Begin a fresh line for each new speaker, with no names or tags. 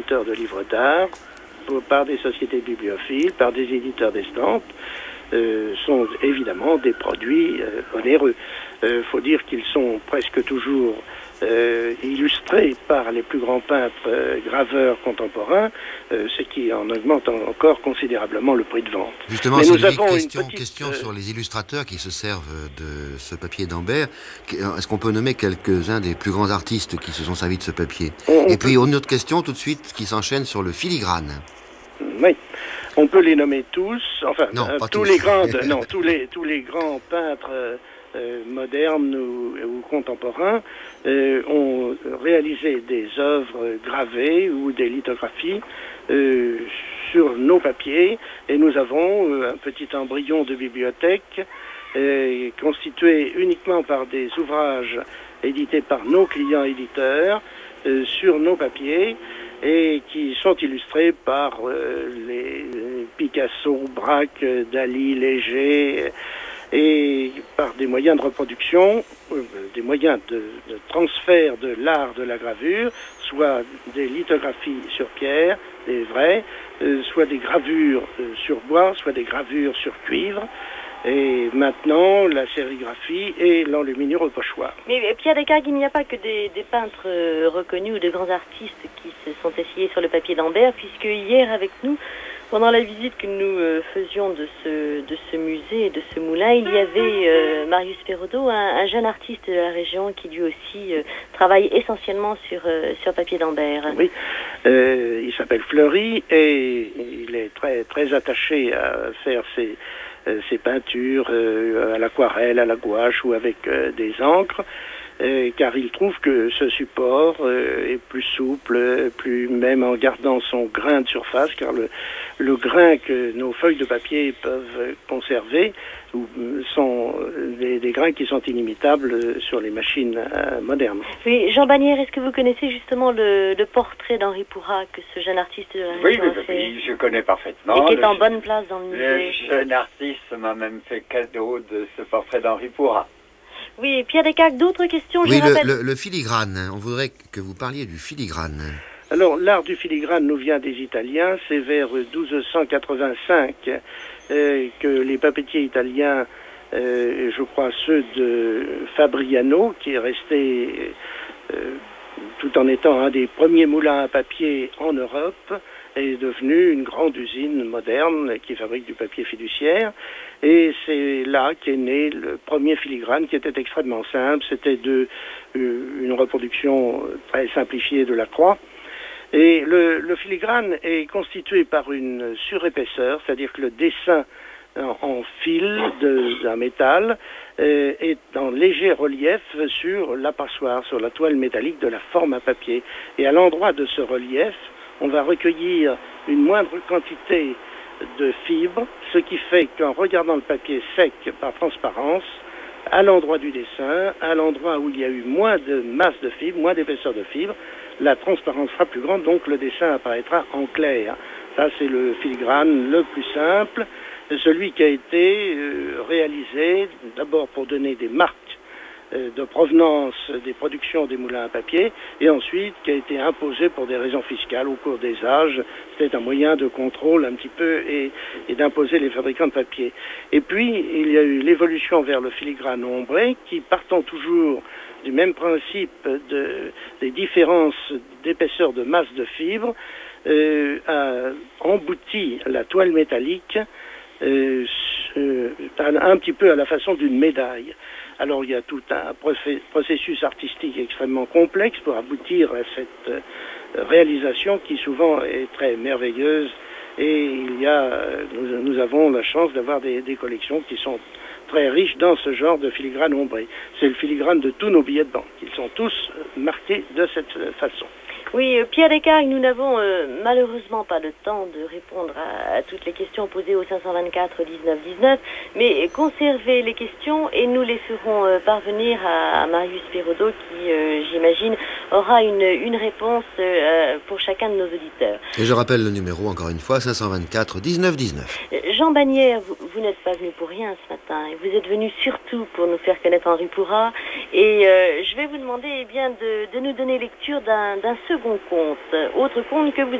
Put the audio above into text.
éditeurs de livres d'art, par des sociétés bibliophiles, par des éditeurs d'estampes, sont évidemment des produits onéreux. Faut dire qu'ils sont presque toujours illustrés par les plus grands peintres graveurs contemporains, ce qui en augmente encore considérablement le prix de vente.
Justement,
mais nous
avons
question
sur les illustrateurs qui se servent de ce papier d'Ambert. Est-ce qu'on peut nommer quelques-uns des plus grands artistes qui se sont servis de ce papier? Et puis une autre question tout de suite qui s'enchaîne sur le filigrane.
Oui, on peut les nommer tous, enfin
non, pas
tous
tous.
les grands, non, tous les grands peintres modernes ou contemporains ont réalisé des œuvres gravées ou des lithographies sur nos papiers, et nous avons un petit embryon de bibliothèque constitué uniquement par des ouvrages édités par nos clients éditeurs sur nos papiers, et qui sont illustrés par les Picasso, Braque, Dali, Léger, et par des moyens de reproduction, des moyens de transfert de l'art de la gravure, soit des lithographies sur pierre, des vraies, soit des gravures sur bois, soit des gravures sur cuivre, et maintenant la sérigraphie et l'enluminure au pochoir.
Mais Pierre Descartes, il n'y a pas que des peintres reconnus ou de grands artistes qui se sont essayés sur le papier d'Ambert, puisque hier avec nous, pendant la visite que nous faisions de ce musée et de ce moulin, il y avait Marius Perraudot, un jeune artiste de la région qui lui aussi travaille essentiellement sur papier d'Ambert. Oui,
il s'appelle Fleury et il est très, très attaché à faire ses peintures à l'aquarelle, à la gouache ou avec des encres, car il trouve que ce support est plus souple, plus même en gardant son grain de surface, car le grain que nos feuilles de papier peuvent conserver sont des grains qui sont inimitables sur les machines modernes.
Oui, Jean Bannière, est-ce que vous connaissez justement le portrait d'Henri Pourrat que ce jeune artiste de la région a fait?
Oui, je connais parfaitement.
Et qui est en bonne place dans le musée.
Le jeune artiste m'a même fait cadeau de ce portrait d'Henri Pourrat.
Oui, Pierre Descartes, d'autres questions?
Oui, le filigrane. On voudrait que vous parliez du filigrane.
Alors, l'art du filigrane nous vient des Italiens. C'est vers 1285 que les papetiers italiens, je crois ceux de Fabriano, qui est resté tout en étant un des premiers moulins à papier en Europe, est devenu une grande usine moderne qui fabrique du papier fiduciaire. Et c'est là qu'est né le premier filigrane, qui était extrêmement simple. C'était une reproduction très simplifiée de la croix. Et le filigrane est constitué par une surépaisseur, c'est-à-dire que le dessin en fil d'un métal est en léger relief sur la passoire, sur la toile métallique de la forme à papier. Et à l'endroit de ce relief, on va recueillir une moindre quantité de fibres, ce qui fait qu'en regardant le papier sec par transparence, à l'endroit du dessin, à l'endroit où il y a eu moins de masse de fibres, moins d'épaisseur de fibres, la transparence sera plus grande, donc le dessin apparaîtra en clair. Ça, c'est le filigrane le plus simple, celui qui a été réalisé d'abord pour donner des marques de provenance des productions des moulins à papier, et ensuite qui a été imposé pour des raisons fiscales au cours des âges. C'était un moyen de contrôle un petit peu et d'imposer les fabricants de papier. Et puis, il y a eu l'évolution vers le filigrane ombré, qui, partant toujours du même principe des différences d'épaisseur de masse de fibres, a embouti la toile métallique un petit peu à la façon d'une médaille. Alors il y a tout un processus artistique extrêmement complexe pour aboutir à cette réalisation qui souvent est très merveilleuse, et nous avons la chance d'avoir des collections qui sont très riches dans ce genre de filigrane ombré. C'est le filigrane de tous nos billets de banque. Ils sont tous marqués de cette façon.
Oui, Pierre Descartes, nous n'avons malheureusement pas le temps de répondre à toutes les questions posées au 524 19 19, mais conservez les questions et nous les ferons parvenir à Marius Perraudot qui, j'imagine, aura une réponse pour chacun de nos auditeurs.
Et je rappelle le numéro, encore une fois, 524 19 19.
Jean Bannière, vous n'êtes pas venu pour rien ce matin, et vous êtes venu surtout pour nous faire connaître Henri Pourrat, et je vais vous demander de nous donner lecture d'un second conte, autre conte que vous